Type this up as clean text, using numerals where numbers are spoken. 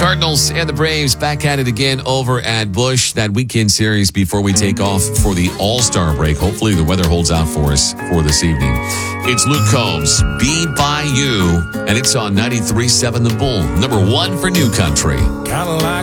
Cardinals and the Braves back at it again over at Busch. That weekend series before we take off for the All-Star break. Hopefully the weather holds out for us for this evening. It's Luke Combs, Be By You, and it's on 93.7 The Bull, number one for New Country. Kinda like